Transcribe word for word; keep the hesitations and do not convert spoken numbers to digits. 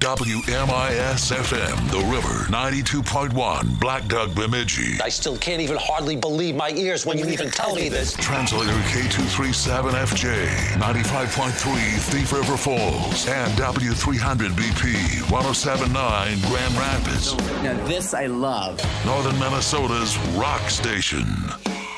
W M I S F M, The River, ninety-two point one, Black Duck, Bemidji. I still can't even hardly believe my ears when you even tell me this. Translator K two thirty-seven F J, ninety-five point three, Thief River Falls, and W three hundred B P, one oh seven point nine, Grand Rapids. Now this I love. Northern Minnesota's rock station.